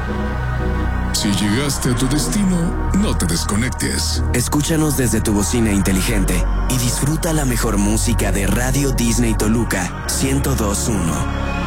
Si llegaste a tu destino, no te desconectes. Escúchanos desde tu bocina inteligente y disfruta la mejor música de Radio Disney Toluca 102.1.